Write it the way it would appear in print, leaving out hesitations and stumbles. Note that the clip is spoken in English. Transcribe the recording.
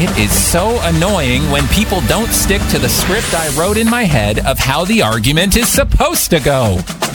It is so annoying when people don't stick to the script I wrote in my head of how the argument is supposed to go.